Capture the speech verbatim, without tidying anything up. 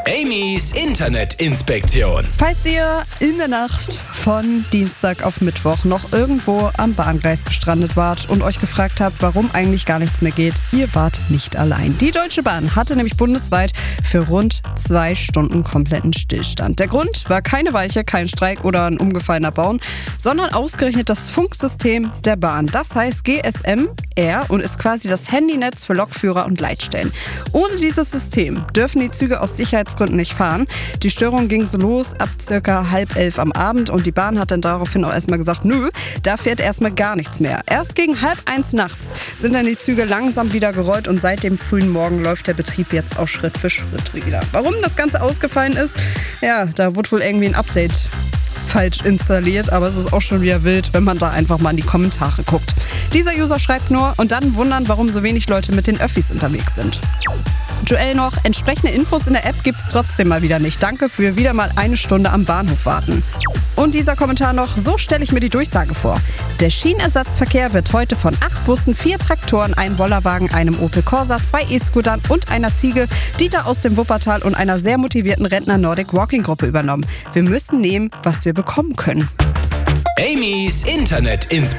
Amy's Internetinspektion. Falls ihr in der Nacht von Dienstag auf Mittwoch noch irgendwo am Bahngleis gestrandet wart und euch gefragt habt, warum eigentlich gar nichts mehr geht, ihr wart nicht allein. Die Deutsche Bahn hatte nämlich bundesweit für rund zwei Stunden kompletten Stillstand. Der Grund war keine Weiche, kein Streik oder ein umgefallener Baum, sondern ausgerechnet das Funksystem der Bahn. Das heißt G S M R und ist quasi das Handynetz für Lokführer und Leitstellen. Ohne dieses System dürfen die Züge aus Sicherheitsgründen nicht fahren. Die Störung ging so los ab circa halb elf am Abend und die Bahn hat dann daraufhin auch erstmal gesagt, nö, da fährt erstmal gar nichts mehr. Erst gegen halb eins nachts sind dann die Züge langsam wieder gerollt und seit dem frühen Morgen läuft der Betrieb jetzt auch Schritt für Schritt wieder. Warum das Ganze ausgefallen ist? Ja, da wurde wohl irgendwie ein Update falsch installiert, aber es ist auch schon wieder wild, wenn man da einfach mal in die Kommentare guckt. Dieser User schreibt nur und dann wundern, warum so wenig Leute mit den Öffis unterwegs sind. Joel noch, entsprechende Infos in der App gibt's trotzdem mal wieder nicht. Danke für wieder mal eine Stunde am Bahnhof warten. Und dieser Kommentar noch, so stelle ich mir die Durchsage vor. Der Schienenersatzverkehr wird heute von acht Bussen, vier Traktoren, einem Bollerwagen, einem Opel Corsa, zwei E-Scootern und einer Ziege, Dieter aus dem Wuppertal und einer sehr motivierten Rentner Nordic Walking Gruppe übernommen. Wir müssen nehmen, was wir bekommen können. Amy's Internetinspektion.